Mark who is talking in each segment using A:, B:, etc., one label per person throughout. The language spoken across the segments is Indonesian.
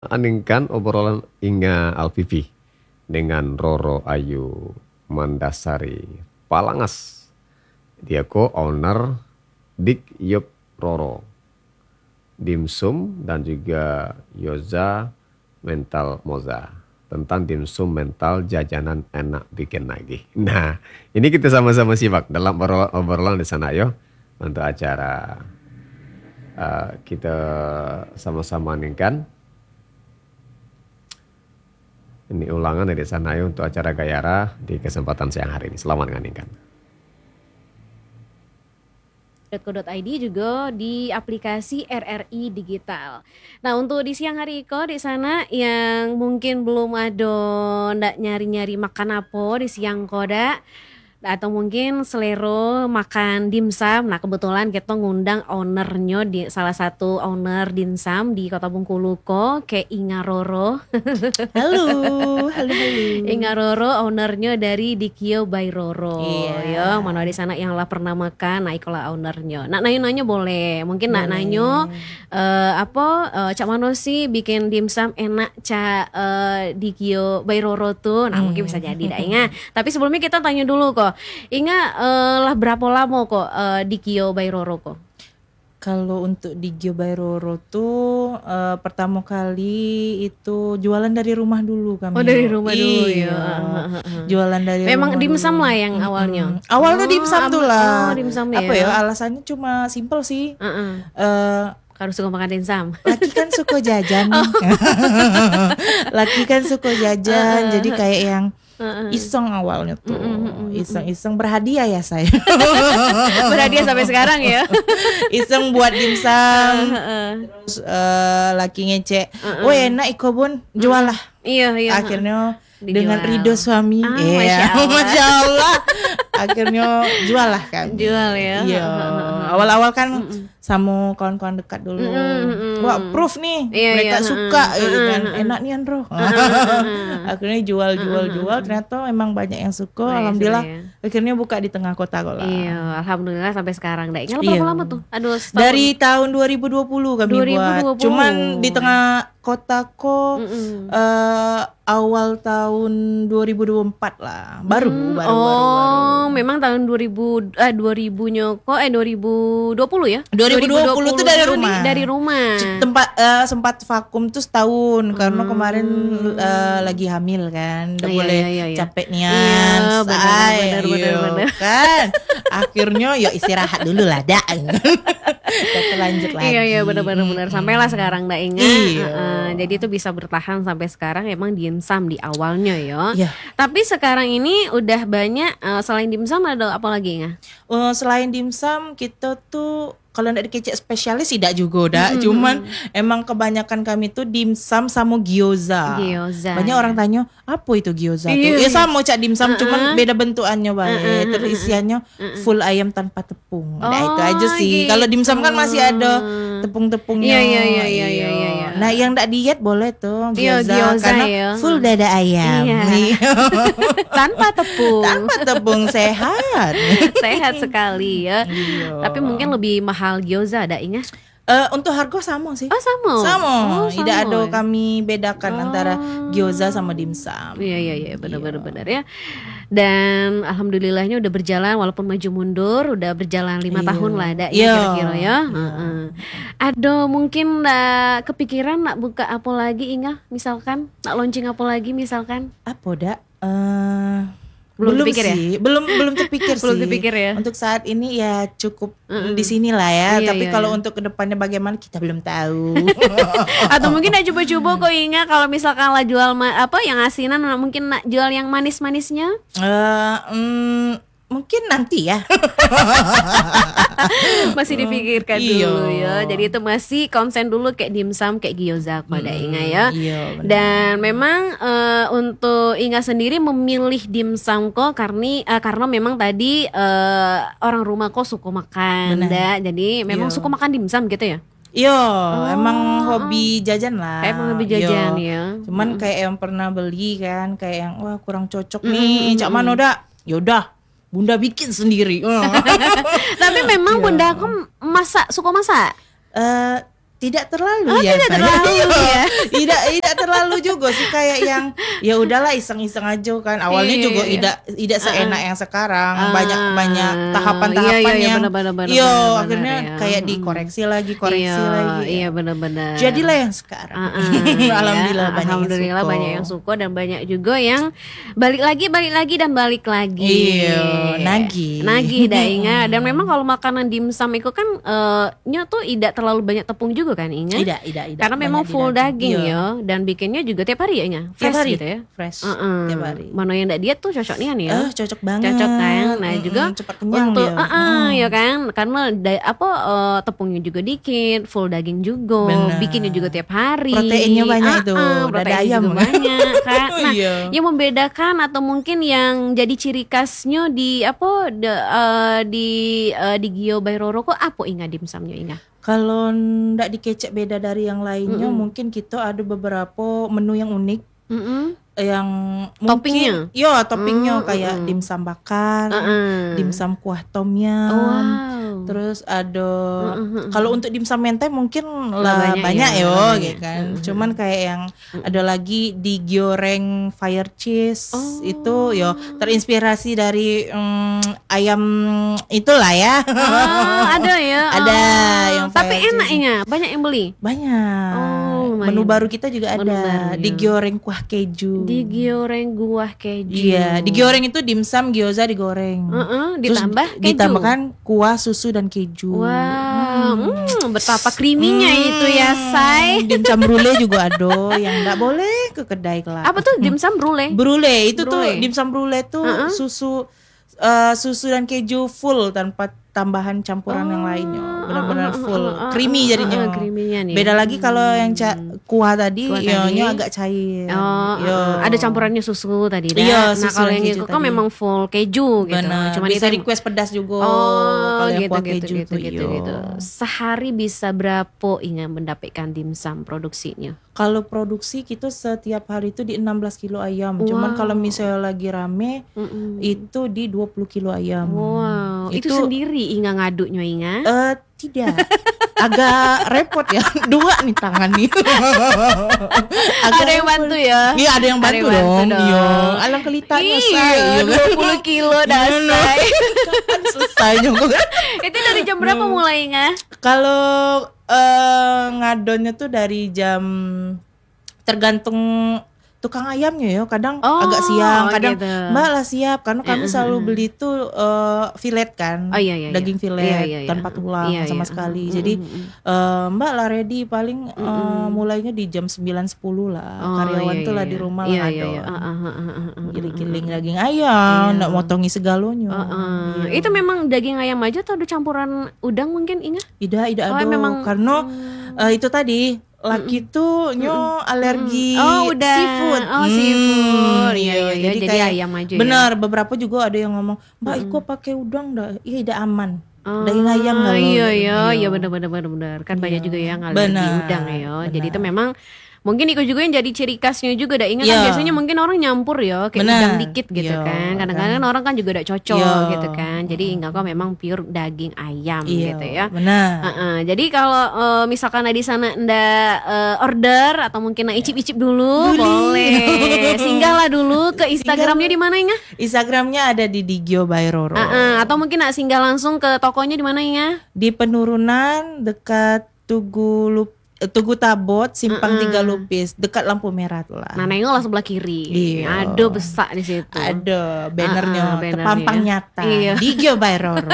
A: Aningkan obrolan Inga Alfifi dengan Roro Ayu Mandasari Palangas. Dia co-owner Dik Yup Roro Dimsum dan juga Yoza Mental Moza tentang dimsum mental jajanan enak bikin lagi. Nah, ini kita sama-sama simak dalam obrolan di sana yo untuk acara kita sama-sama ningkan. Ini ulangan dari sana ya untuk acara Gayara di kesempatan siang hari ini. Selamat mendengarkan.
B: .co.id juga di aplikasi RRI Digital. Nah, untuk di siang hari Iko di sana yang mungkin belum ada ndak nyari-nyari makan apa di siang koda atau mungkin selero makan dimsum. Nah, kebetulan kita ngundang ownernya di salah satu owner dimsum di Kota Bengkulu ko ke Inga Roro.
C: Halo.
B: Inga Roro ownernya dari Dikyo by Roro. Ya, mana di sana yang lah pernah makan, nah ikolah ownernya. Nak nanya-nanya boleh. Mungkin nak nanya cak mano sih bikin dimsum enak cak Dikyo by Roro tuh. Nah, mungkin bisa jadi dah Inga. Tapi sebelumnya kita tanya dulu kok. Inga lah berapa lama kok Dikyo by Roro kok?
C: Kalau untuk di Gio by Roro tuh pertama kali itu jualan dari rumah dulu kami.
B: Oh, dari rumah dulu ya.
C: Jualan dari
B: memang
C: rumah
B: dimsum
C: dulu.
B: lah yang awalnya.
C: Awalnya dimsum tuh lah.
B: Dimsum
C: Apa ya alasannya cuma simple sih.
B: Harus suka makan dimsum.
C: Laki kan suka jajan. Laki kan suka jajan. Jadi kayak yang iseng awalnya tuh. Iseng-iseng berhadiah ya saya.
B: Berhadiah sampai sekarang ya.
C: Iseng buat dimsum. Terus laki ngecek. Oh enak Iko Bun, jual lah.
B: Iya.
C: Akhirnya
B: Dijual.
C: dengan ridho suami. Masya Allah. Akhirnya jual lah kan.
B: Jual ya.
C: Iya. Awal-awal kan sama kawan-kawan dekat dulu. Wah, proof nih. Mereka suka gitu kan. Enak nih Andro. Akhirnya jual. Ternyata emang banyak yang suka. Alhamdulillah. Akhirnya buka di tengah kota kok lah.
B: Iya, alhamdulillah sampai sekarang. Ingat berapa lama tuh? Aduh,
C: dari tahun 2020 kami 2020. Buat. Cuman di tengah kota kok awal tahun 2024 lah. Baru.
B: Memang tahun 2020 kok 2020 ya?
C: 2020 tuh dari rumah.
B: Dari rumah.
C: Tempat sempat vakum tuh setahun karena kemarin lagi hamil kan. Udah boleh capek nian. Bener. Kan. Akhirnya ya istirahat dulu lah dak. Kita lanjut lagi.
B: Iya benar. Sampailah sekarang dak ingat. Jadi itu bisa bertahan sampai sekarang emang dimsum di awalnya ya. Tapi sekarang ini udah banyak selain dimsum ada apa lagi nggak?
C: Selain dimsum kita tuh kalau nggak dikecek spesialis tidak juga cuman emang kebanyakan kami tuh dimsum sama gyoza. Banyak orang tanya apa itu gyoza tuh? Ya sama cak dimsum cuman beda bentukannya baik. Terus isiannya full ayam tanpa tepung. Nah itu aja sih. Kalau dimsum kan masih ada tepung-tepungnya.
B: Iya.
C: Nah yang nggak diet boleh tuh gyoza karena full dada ayam.
B: Tanpa
C: tepung sehat.
B: Sehat sekali ya. Tapi mungkin lebih mahal gyoza ada ingat?
C: Untuk harga sama sih.
B: Sama.
C: Tidak ada kami bedakan antara gyoza sama dimsum.
B: Iya benar ya. Dan alhamdulillahnya udah berjalan walaupun maju mundur udah berjalan 5 tahun lah ada kira-kira ya. Ada mungkin kepikiran nak buka apa lagi Inga misalkan nak launching apa lagi misalkan?
C: Apa dak?
B: Belum
C: terpikir
B: sih.
C: Ya? Belum terpikir sih.
B: Belum terpikir ya.
C: Untuk saat ini ya cukup di sini lah ya. Tapi kalau untuk kedepannya bagaimana kita belum tahu.
B: Atau mungkin nak coba-coba kok Inga kalau misalkan lah jual yang asinan mungkin nak jual yang manis-manisnya?
C: Mungkin nanti ya.
B: Masih dipikirkan dulu ya. Jadi itu masih konsen dulu kayak dimsum kayak gyoza pada Inga ya. Dan memang untuk Inga sendiri memilih dimsum kok karena memang tadi orang rumah kok suka makan. Jadi memang suka makan dimsum gitu ya.
C: Emang hobi jajan lah.
B: Emang hobi jajan ya.
C: Cuman kayak yang pernah beli kan, kayak yang wah kurang cocok nih. Cak mana dak? Yaudah. Bunda bikin sendiri.
B: Tapi memang Bunda aku suka masak.
C: Tidak terlalu ya.
B: Tidak terlalu ya.
C: Tidak terlalu juga sih, kayak yang ya udahlah iseng-iseng aja kan. Awalnya juga tidak seenak yang sekarang. Banyak tahapan-tahapan yang akhirnya kayak dikoreksi lagi.
B: Iya benar-benar.
C: Jadilah yang sekarang. Alhamdulillah
B: banyak yang suka dan banyak juga yang balik lagi dan balik lagi.
C: Iya, nagih
B: dah ingat. Dan memang kalau makanan dimsum itu kan nya tuh tidak terlalu banyak tepung juga kan Inga?
C: Tidak.
B: Karena memang full daging ya, dan bikinnya juga tiap hari ya Inga? Fresh
C: tiap hari,
B: gitu ya?
C: Fresh, tiap hari.
B: Mana yang enggak diet tuh cocok nih kan ya?
C: Cocok banget.
B: Cocok kan? Nah juga
C: cepat kenyang
B: untuk,
C: dia.
B: ya kan? Karena tepungnya juga dikit, full daging juga, bikinnya juga tiap hari.
C: Proteinnya banyak itu,
B: dada ayam juga banyak kan? Nah yang membedakan atau mungkin yang jadi ciri khasnya di di Gio by Roro kok apa Inga dimsumnya Inga?
C: Kalau ndak dikecek beda dari yang lainnya, mungkin kita ada beberapa menu yang unik. Yang
B: toppingnya,
C: toppingnya kayak dimsum bakar, dimsum kuah tom yum, terus ada kalau untuk dimsum mentai mungkin lah banyak gitu kan. Cuman kayak yang ada lagi digoreng fire cheese itu terinspirasi dari ayam itulah ya.
B: Ada ya.
C: Ada yang
B: tapi enaknya banyak yang beli.
C: Banyak. Menu baru kita juga ada digoreng kuah keju.
B: Digoreng kuah keju.
C: Iya, digoreng itu dimsum gyoza digoreng.
B: Ditambah keju.
C: Ditambahkan kuah, susu dan keju.
B: Wow, betapa creaminya itu ya, say.
C: Dimsum brulee juga ada yang enggak boleh ke kedai lah.
B: Apa tuh dimsum brulee?
C: Brulee itu tuh dimsum brulee tuh susu dan keju full tanpa tambahan campuran yang lainnya, benar-benar full, creamy jadinya. Beda lagi kalau yang kuah tadi, agak cair.
B: Ada campurannya susu tadi.
C: Iya,
B: nah kalau yang itu kan memang full keju gitu.
C: Cuma bisa request pedas juga. Kalau yang kuah keju gitu.
B: Sehari bisa berapa Inga mendapatkan dimsum produksinya?
C: Kalau produksi kita setiap hari itu di 16 kilo ayam. Cuman kalau misalnya lagi rame itu di 20 kilo ayam.
B: Wow, itu sendiri Inga ngaduknya Inga?
C: Tidak. Agak repot ya. Dua nih tangan nih.
B: Ada yang bantu ya?
C: Iya, ada yang bantu dong. Iya. Alang kelitanya say.
B: 20 kilo dasar.
C: Kapan selesainya?
B: Itu dari jam berapa mulai Inga?
C: Kalau ngadonnya tuh dari jam, tergantung tukang ayamnya ya, kadang agak siang, kadang gitu. Mbak lah siap karena kami selalu beli tuh filet kan, daging filet tanpa tulang sama sekali. Jadi Mbak lah ready paling mulainya di jam 9-10 lah. Karyawan tuh lah di rumah lah ada. Giling-giling daging ayam, nggak motongi segalanya.
B: Itu memang daging ayam aja atau ada campuran udang mungkin Inga?
C: Tidak ada. Memang karena itu tadi laki tuh alergi seafood.
B: Seafood. Iya. Jadi kayak ayam aja.
C: Benar, beberapa juga ada yang ngomong, "Mbak, Iko pakai udang dah." Iya, tidak aman. Daging ayam enggak.
B: Iya benar. Kan banyak juga yang alergi udang ya. Jadi itu memang mungkin itu juga yang jadi ciri khasnya juga. Ingat kan biasanya mungkin orang nyampur ya kayak udang dikit gitu kan. Kadang-kadang orang kan juga udah cocok gitu kan. Jadi enggak kok memang pure daging ayam gitu ya.
C: Benar.
B: Jadi kalau misalkan di sana ndak order atau mungkin icip-icip dulu boleh. Singgahlah dulu ke Instagramnya di mana Inga?
C: Instagramnya ada di Gio by Roro.
B: Atau mungkin singgah langsung ke tokonya di mana Inga? Di
C: Penurunan dekat Tugu Tabot, Simpang 3 Lupis, dekat lampu merah tuh lah.
B: Nah, nengok sebelah kiri. Iya. Ada besar di situ.
C: Ada bannernya, terpampang nyata. Iya. Di Gio by Roro.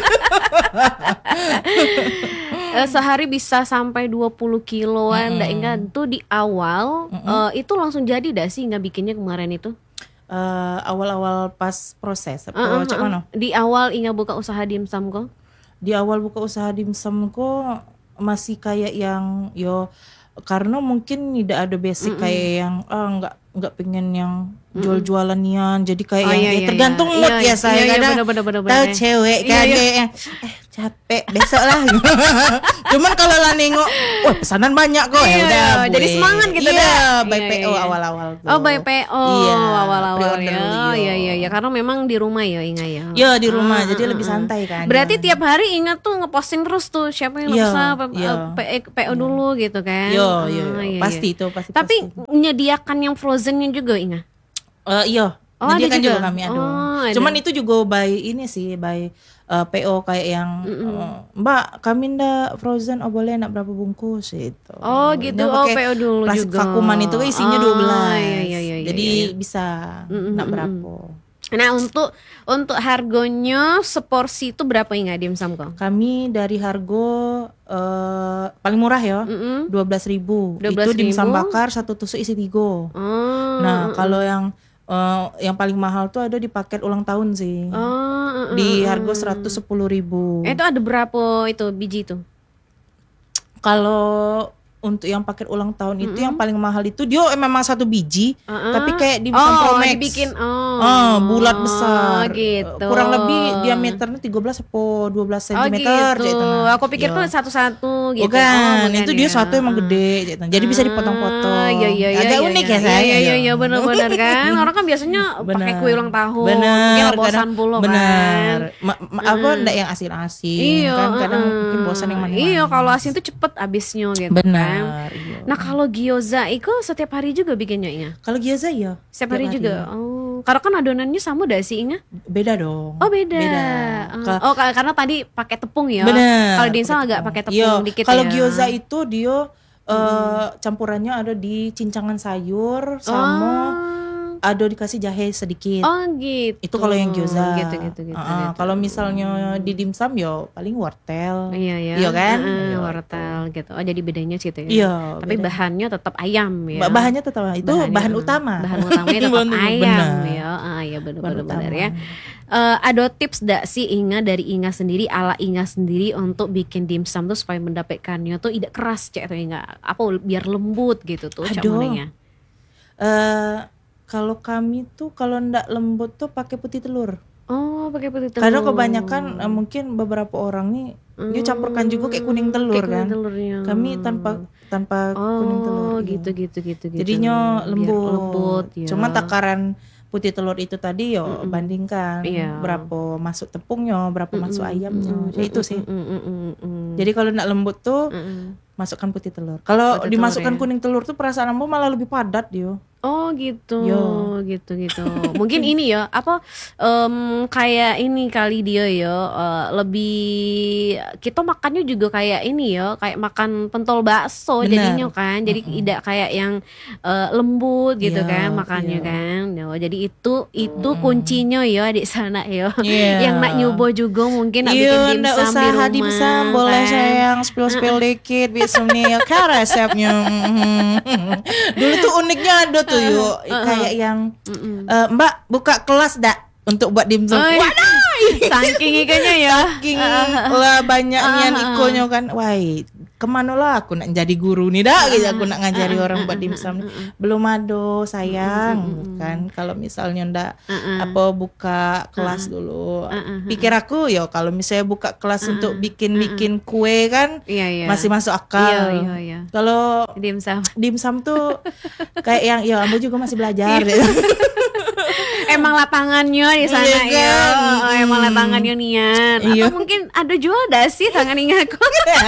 B: Sehari bisa sampai 20 kiloan. Nggak ingat tuh di awal itu langsung jadi dah sih nggak bikinnya kemarin itu?
C: Awal-awal pas proses. Cak mana?
B: Di awal Inga buka usaha dimsum kok?
C: Di awal buka usaha dimsum kok masih kayak yang karena mungkin tidak ada basic kayak yang nggak pengen yang jual-jualanian, jadi kayak yang tergantung mood ya saya kadang tahu cewek kan yang capek besok lah. Cuman kalau lah nengok, wah pesanan banyak kok ya udah.
B: Jadi semangat gitu dah.
C: By PO awal-awal tuh.
B: Oh by PO awal-awal ya. Iya. Karena memang di rumah ya Inga ya.
C: Iya di rumah jadi lebih santai kan.
B: Berarti tiap hari Inga tuh ngeposting terus tuh siapa yang pesan PO dulu gitu kan.
C: Iya. Pasti itu pasti.
B: Tapi menyediakan yang frozennya juga Inga.
C: Iya. Jadi kan juga kami ada. Cuman itu juga by ini sih by PO kayak yang Mbak kami ndak frozen boleh nak berapa bungkus itu.
B: Oh gitu. PO dulu
C: plastik
B: juga.
C: vakuman itu isinya 12.
B: Iya,
C: jadi bisa nak berapa.
B: Nah untuk harganya seporsi itu berapa Inga dimsum kok?
C: Kami dari harga paling murah ya 12.000. Itu dimsum bakar satu tusuk isi 3. Nah kalau yang paling mahal tuh ada di paket ulang tahun sih. Di harga 110.000.
B: Itu ada berapa itu biji itu?
C: Kalau untuk yang paket ulang tahun itu yang paling mahal itu dia memang satu biji, tapi kayak dimsum Promax.
B: Dibikin
C: bulat besar.
B: Gitu.
C: Kurang lebih diameternya 13 atau 12 cm
B: gitu. Aku pikir tuh satu-satu gitu.
C: Bukan, itu dia satu emang gede gitu. Jadi bisa dipotong-potong. Agak unik ya saya.
B: Iya benar-benar kan. Orang kan biasanya pakai kue ulang tahun.
C: Benar.
B: Mungkin bosan puluh kan.
C: Benar. Aku enggak yang asin-asin kan kadang mungkin bosan yang manis.
B: Iya, kalau asin tuh cepet habisnya gitu.
C: Benar.
B: Iya. Nah kalau gyoza itu setiap hari juga bikinnya Inga?
C: Kalau gyoza ya
B: setiap hari juga. Karena kan adonannya sama dah sih Inga?
C: Beda dong.
B: Oh beda. Karena tadi pakai tepung ya.
C: Bener.
B: Kalau di instan agak pakai tepung dikit ya.
C: Kalau gyoza itu dia campurannya ada di cincangan sayur sama ada dikasih jahe sedikit.
B: Oh gitu.
C: Itu kalau yang gyoza.
B: Gitu.
C: Kalau misalnya di dimsum ya paling wortel.
B: Iya
C: kan?
B: Wortel gitu. Oh jadi bedanya situ ya.
C: Iya.
B: Tapi bahannya tetap ayam ya.
C: Bahannya tetap itu bahan utama.
B: Bahan utamanya tetap ayam ya. Iya benar ya. Ada tips gak sih Inga dari Inga sendiri ala Inga sendiri untuk bikin dimsum tuh supaya mendapatkannya tuh tidak keras cek atau Inga apa biar lembut gitu tuh campurnya.
C: Kalau kami tuh kalau ndak lembut tuh pakai putih telur.
B: Oh, pakai putih telur.
C: Karena kebanyakan mungkin beberapa orang nih dia campurkan juga kayak kuning telur kayak kan. Telurnya. Kami tanpa kuning telur.
B: Gitu.
C: Jadinya lembut.
B: Ya.
C: Cuman takaran putih telur itu tadi yo bandingkan berapa masuk tepungnya, berapa masuk ayamnya. Itu sih. Jadi kalau ndak lembut tuh masukkan putih telur. Kalau dimasukkan kuning telur tuh perasaan ambo malah lebih padat dia.
B: Oh gitu, gitu. Mungkin ini ya, kayak ini kali dia ya, lebih kita makannya juga kayak ini ya, kayak makan pentol bakso. Bener. Jadinya kan, jadi tidak kayak yang lembut gitu kan makannya kan. Jadi itu kuncinya ya di sana ya. Yang nak nyoba juga mungkin nak bikin dimsum di rumah.
C: Dimsum boleh kan? Sayang spill dikit bisa nih kan resepnya. Dulu tuh uniknya ada tuh yuk kayak yang Mbak buka kelas dak untuk buat dimsum.
B: Waduh, saking ikannya ya.
C: Saking lah banyaknya ikonya kan. Wah, kemana lah aku nak jadi guru nih dak gitu aku nak ngajari orang buat dimsum. Belum ada sayang kan kalau misalnya ndak apa buka kelas dulu. Pikir aku ya kalau misalnya buka kelas untuk bikin kue kan masih masuk akal.
B: Iya.
C: Kalau dimsum tuh kayak yang ya ambo juga masih belajar.
B: Emang lapangannya di sana ya. Emang lapangannya nian. Atau mungkin ada jual dasi tangan ingatku.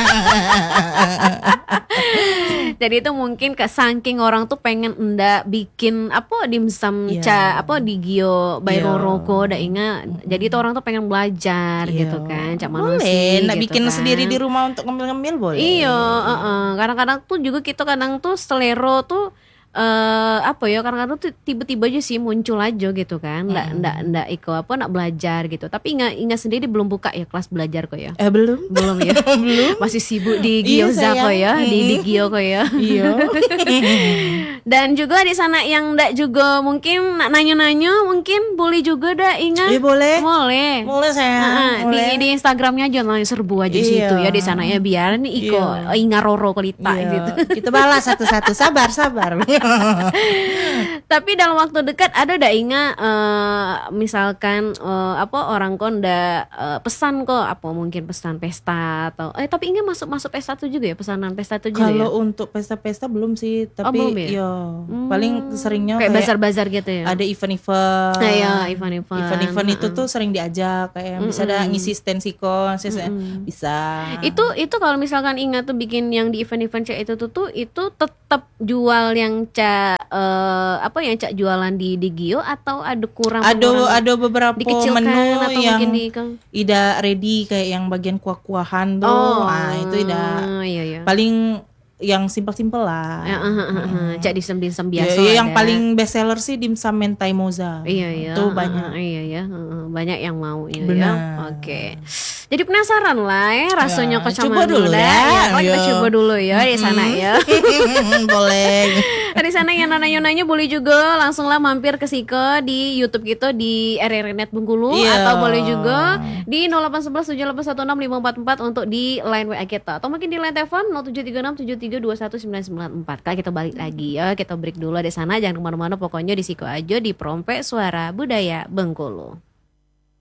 B: Jadi itu mungkin saking orang tuh pengen ndak bikin apa dimsum di Gio Bairoro da ingat. Jadi itu orang tuh pengen belajar gitu kan. Cak
C: boleh ndak
B: gitu
C: bikin
B: kan.
C: sendiri di rumah untuk ngemil-ngemil boleh.
B: Iya, kadang-kadang tuh juga kita kadang tuh selero tuh kadang-kadang tuh tiba-tiba aja sih muncul aja gitu kan. Ndak nak belajar gitu. Tapi ingat sendiri belum buka ya kelas belajar kok ya. Belum ya. Belum. Masih sibuk di gyoza kok ya, di Gio kok ya.
C: Iya.
B: Dan juga di sana yang ndak juga mungkin nak nanya-nanya mungkin boleh juga dak ingat.
C: Boleh.
B: Boleh saya. Di Instagramnya aja nanya serbu aja di situ ya di sana ya biar nih iko ingat Roro Kolita gitu.
C: Kita balas satu-satu sabar.
B: Tapi dalam waktu dekat ada dak ingat misalkan orang kok ndak pesan kok mungkin pesan pesta atau tapi ingat masuk pesta tuh juga ya pesanan pesta tuh juga.
C: Kalau untuk pesta-pesta belum sih tapi
B: belum ya?
C: Paling seringnya
B: kayak bazar-bazar gitu ya.
C: Ada event-event.
B: Event-event
C: itu tuh sering diajak kayak bisa ada ngisi stand sikon, bisa.
B: Itu kalau misalkan ingat tuh bikin yang di event-event Cak itu tuh itu tetap jual yang Cak yang Cak jualan di Gio atau ada kurang?
C: Ada beberapa menu
B: atau
C: yang
B: Ida
C: ready kayak yang bagian kuah-kuahan tuh. Itu Ida.
B: Iya.
C: Paling yang simpel-simpel lah.
B: Cak dimsum biasa.
C: Yang paling best seller sih dimsum mentai moza.
B: Iya.
C: Itu banyak.
B: Banyak yang mau ya.
C: Benar.
B: Oke. Jadi penasaran lah ya rasanya
C: coba dulu ya.
B: Kita coba dulu ya di sana ya.
C: Boleh.
B: Di sana yang nanya-nanya boleh juga langsung lah mampir ke Siko di YouTube kita di RRNet Bengkulu atau boleh juga di 0811 7816 544 untuk di line WA kita atau mungkin di line telepon 073673219994. Kak kita balik lagi ya, kita break dulu di sana jangan kemana-mana pokoknya di Siko aja di Prompe Suara Budaya Bengkulu.